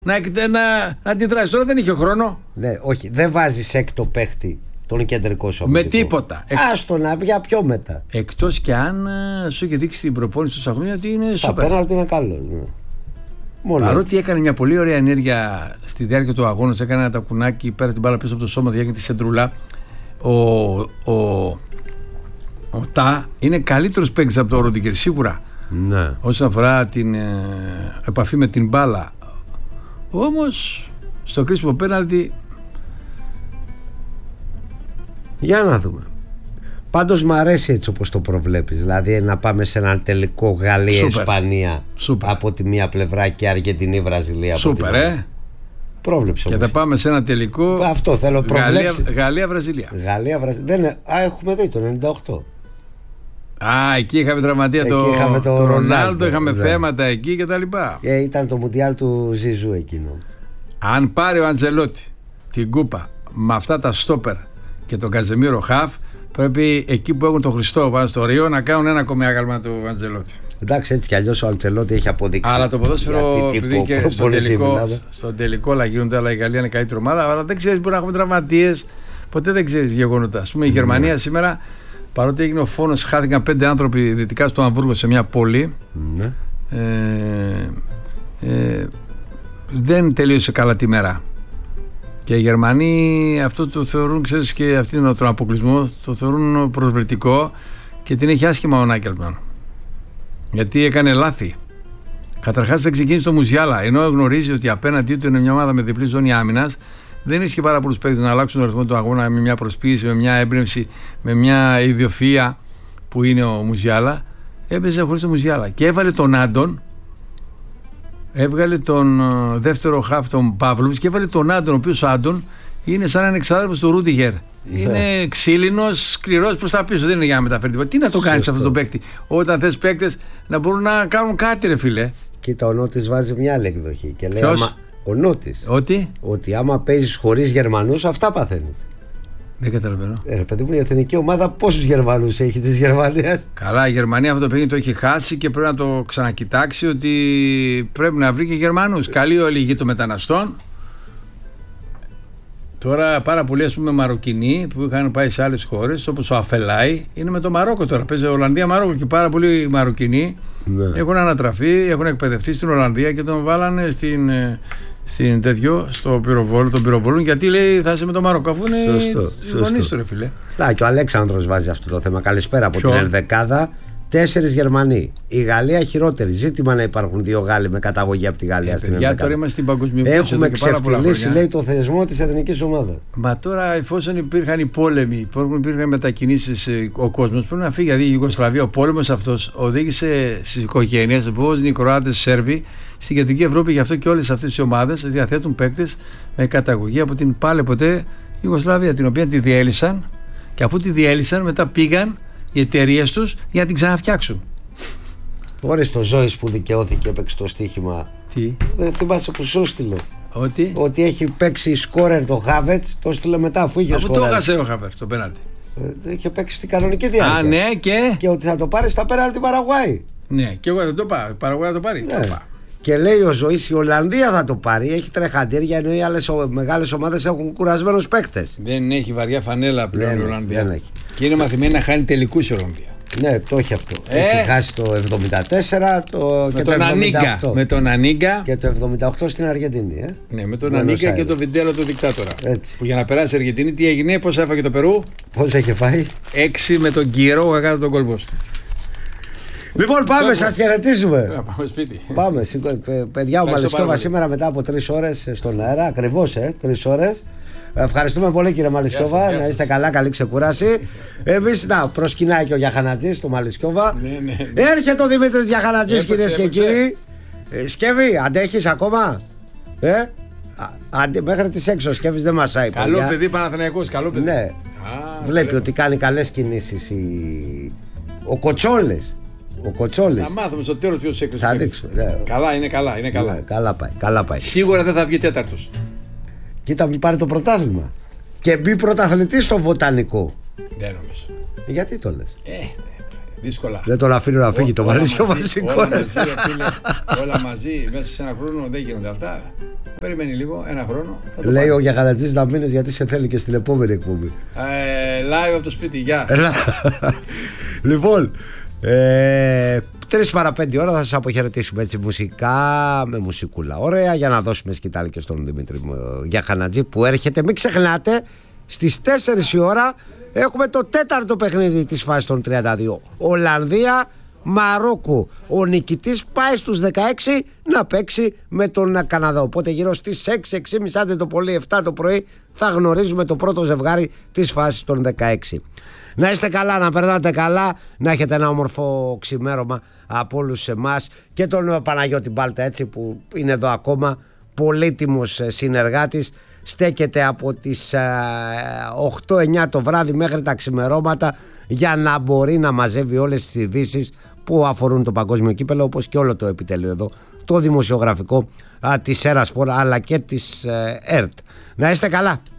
να αντιδράσει. Τώρα δεν είχε χρόνο. Ναι, όχι, δεν βάζει έκτο παίχτη τον κεντρικό σου αμυντικό. Με τίποτα. Άστο να πια πιο μετά. Εκτός και αν σου είχε δείξει την προπόνηση τόσα χρόνια ότι είναι στα σοπέρα. πέναλτι είναι καλό. Ναι. Παρότι έκανε μια πολύ ωραία ενέργεια στη διάρκεια του αγώνα, έκανε ένα τακουνάκι, πέρα την μπάλα πίσω από το σώμα, διάρκεια τη σεντρούλα. Ο Τα είναι καλύτερος παίκτης από τον Ρούντιγκερ, σίγουρα. Ναι. Όσον αφορά την επαφή με την μπάλα. Όμως στο κρίσιμο πέναλτι. Για να δούμε. Πάντως μ' αρέσει έτσι όπως το προβλέπεις. Δηλαδή να πάμε σε ένα τελικό Γαλλία-Ισπανία από τη μία πλευρά και Αργεντινή-Βραζιλία από την άλλη. Πρόβλεψε και όμως. θα πάμε σε ένα τελικό. Αυτό θέλω προβλέψει. Γαλλία-Βραζιλία. Έχουμε δει το 98. Εκεί είχαμε τραυματία το Ρονάλντο, είχαμε θέματα εκεί και τα λοιπά. Ήταν το Μουντιάλ του Ζιζού εκείνο. Αν πάρει ο Αντζελότη την κούπα με αυτά τα στόπερ και τον Καζεμίρο Χαφ, πρέπει εκεί που έχουν τον Χριστό πάνω στο Ρίο να κάνουν ένα ακόμη άγαλμα του Αντζελότη. Εντάξει, έτσι κι αλλιώς ο Αντζελότη έχει αποδείξει. Αλλά το ποδόσφαιρο, επειδή και στον τελικό όλα γίνονται, αλλά η Γαλλία είναι καλύτερη ομάδα. Αλλά δεν ξέρεις, μπορεί να έχουμε τραυματίες. Ποτέ δεν ξέρεις γεγονότα. Ας πούμε, η Γερμανία σήμερα, παρότι έγινε ο φόνος, χάθηκαν 5 άνθρωποι δυτικά στο Αμβούργο σε μια πόλη. Δεν τελείωσε καλά τη μέρα. Και οι Γερμανοί αυτό το θεωρούν, ξέρεις, και αυτόν τον αποκλεισμό το θεωρούν προσβλητικό και την έχει άσχημα ο Νάκελμαν. Γιατί έκανε λάθη. Καταρχάς δεν ξεκίνησε το Μουζιάλα, ενώ γνωρίζει ότι απέναντί του είναι μια ομάδα με διπλή ζώνη άμυνας. Δεν είχε πάρα πολλούς παίκτες να αλλάξουν τον ρυθμό του αγώνα με μια προσποίηση, με μια έμπνευση, με μια ιδιοφυΐα που είναι ο Μουζιάλα. Έπαιζε χωρίς το Μουζιάλα και έβαλε τον Άντων. Έβγαλε τον δεύτερο χαφ, τον Παύλοβιτς, και έβαλε τον Άντων, ο οποίος ο Άντων είναι σαν έναν εξάδελφος του Ρούντιγκερ. Είναι ξύλινος, σκληρός προς τα πίσω. Δεν είναι για να μεταφέρει τίποτα. Τι να το κάνεις αυτό το παίκτη, όταν θες παίκτες να μπορούν να κάνουν κάτι, ρε φίλε. Κοίτα, ο Νότης βάζει μια άλλη εκδοχή και λέει: ο Νότης, ότι άμα παίζεις χωρίς Γερμανούς, αυτά παθαίνεις. Δεν καταλαβαίνω. Παιδί μου, η εθνική ομάδα πόσους Γερμανούς έχει της Γερμανίας? Καλά, η Γερμανία αυτό το παιχνίδι το έχει χάσει και πρέπει να το ξανακοιτάξει, ότι πρέπει να βρει και Γερμανούς. Καλή όλη η γη των μεταναστών. Τώρα πάρα πολλοί, ας πούμε, Μαροκινοί που είχαν πάει σε άλλες χώρες, όπως ο Αφελάι, είναι με το Μαρόκο τώρα. Παίζει Ολλανδία-Μαρόκο και πάρα πολλοί Μαροκινοί έχουν ανατραφεί, έχουν εκπαιδευτεί στην Ολλανδία και τον βάλανε στο πυροβόλο, τον πυροβολούν, γιατί λέει θα είσαι με το Μαρόκο, αφού είναι γονείς του, ρε φίλε. Και ο Αλέξανδρος βάζει αυτό το θέμα. Καλησπέρα από την ενδεκάδα. 4 Γερμανοί. Η Γαλλία χειρότερη. Ζήτημα να υπάρχουν 2 Γάλλοι με καταγωγή από τη Γαλλία στην Ελλάδα. Τώρα είμαστε στην παγκοσμιοποίηση. Έχουμε ξεφτυλίσει, λέει, το θεσμό της εθνικής ομάδας. Μα τώρα, εφόσον υπήρχαν οι πόλεμοι, υπήρχαν μετακινήσεις, ο κόσμος πρέπει να φύγει. Δηλαδή η Ιουγκοσλαβία, ο πόλεμος αυτός οδήγησε στις οικογένειες, Βόσνοι, Κροάτες, Σέρβοι, στην Κεντρική Ευρώπη. Γι' αυτό και όλες αυτές οι ομάδες διαθέτουν παίκτες με καταγωγή από την πάλι ποτέ Ιουγκοσλαβία, την οποία τη διέλυσαν, και αφού τη διέλυσαν, μετά πήγαν οι εταιρείες τους για να την ξαναφτιάξουν. Ωρες το Ζώης που δικαιώθηκε, έπαιξε το στοίχημα. Τι? Δεν θυμάσαι που σου στείλε? Ότι έχει παίξει σκόρερ το Χάβετς, το στείλε μετά αφού είχε σκόρερ. Αυτό το έχασε ο Χάβετς το πέναλτι. Είχε παίξει στην κανονική διάρκεια. Ναι, και ότι θα το πάρει στα πέναλτι Παραγουάη. Ναι, και εγώ θα το πάρω. Παραγουάη θα το πάρει. Ναι. Και λέει ο Ζωής η Ολλανδία θα το πάρει. Έχει τρεχαντήρια, ενώ οι άλλες μεγάλες ομάδες έχουν κουρασμένους παίκτες. Δεν έχει βαριά φανέλα πλέον η Ολλανδία. Και είναι μαθημένη να χάνει τελικούς η Ολλανδία. Ναι, το έχει αυτό. Έχει χάσει το 74 και το 78. Με τον Ανίγκα. Και το 78 στην Αργεντινή. Ναι, με τον Ανίγκα και τον Βιντέλο του δικτάτορα. Έτσι. Που για να περάσει η Αργεντινή, τι έγινε, πώς έφαγε το Περού? Πώς είχε φάει? 6 με τον Κιερό που έκανε τον κόλπο. Λοιπόν, πάμε, σας χαιρετίζουμε. Πάμε σπίτι. Πάμε, παιδιά, ο Μαλισκόβα σήμερα μετά από 3 ώρες στον αέρα, ακριβώς 3 ώρες. Ευχαριστούμε πολύ, κύριε Μαλισκόβα, να είστε καλά, καλή ξεκούραση. Εμείς, προσκυνάει και ο Γιαχανατζής στο Μαλισκόβα. Ναι. Έρχεται ο Δημήτρης Γιαχανατζής, κυρίες και κύριοι. Σκεύη, αντέχεις ακόμα? Μέχρι τις 6 ο Σκεύης δεν μασάει. Καλό παιδί, Παναθηναϊκός, καλό παιδί. Ναι. Βλέπει ότι κάνει καλές κινήσεις ο Κοτσόλες. Θα μάθουμε στο τέλος ποιος έκλεισε. Θα δείξουμε. Καλά, είναι καλά. Ναι, καλά πάει. Σίγουρα δεν θα βγει τέταρτος. Κοίτα, μην πάρει το πρωτάθλημα και μπει πρωταθλητής στο βοτανικό. Δεν νομίζω. Γιατί το λες? Δύσκολα. Δεν τον αφήνω να φύγει το Βαλίσιο βασικό. Όλα μαζί, μέσα σε ένα χρόνο δεν γίνονται αυτά. Περιμένει λίγο, ένα χρόνο. Λέει ο Γιαχανατζής να μείνεις γιατί σε θέλει και στην επόμενη εκπομπή. Live από το σπίτι, γεια. Λοιπόν, 3 παρα 5 ώρα θα σας αποχαιρετήσουμε έτσι μουσικά, με μουσικούλα ωραία, για να δώσουμε σκητάλη και στον Δημήτρη Γιαχανατζή που έρχεται. Μην ξεχνάτε, στις 4 η ώρα έχουμε το 4ο παιχνίδι της φάσης των 32. Ολλανδία, Μαρόκο. Ο νικητής πάει στους 16 να παίξει με τον Καναδά. Οπότε γύρω στις 6-6.30 άντε το πολύ 7 το πρωί θα γνωρίζουμε το πρώτο ζευγάρι της φάσης των 16. Να είστε καλά, να περνάτε καλά, να έχετε ένα όμορφο ξημέρωμα από όλους εμάς και τον Παναγιώτη Μπάλτα έτσι που είναι εδώ ακόμα, πολύτιμος συνεργάτης. Στέκεται από τις 8-9 το βράδυ μέχρι τα ξημερώματα για να μπορεί να μαζεύει όλες τις ειδήσεις που αφορούν το παγκόσμιο κύπελλο, όπως και όλο το επιτέλειο εδώ, το δημοσιογραφικό της Έρα Σπορ αλλά και της ΕΡΤ. Να είστε καλά.